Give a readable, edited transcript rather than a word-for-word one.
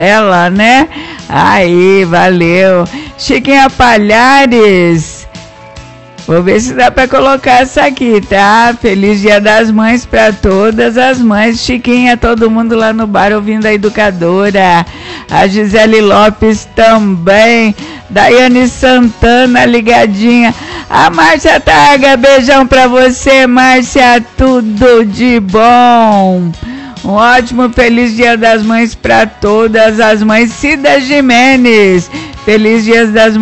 ela, né? Aí, valeu. Chiquinha Palhares. Vou ver se dá pra colocar essa aqui, tá? Feliz Dia das Mães pra todas as mães. Chiquinha, todo mundo lá no bar ouvindo a educadora. A Gisele Lopes também. Daiane Santana ligadinha. A Márcia Targa, beijão pra você, Márcia. Tudo de bom. Um ótimo feliz Dia das Mães pra todas as mães. Cida Jimenez. Feliz Dia das Mães.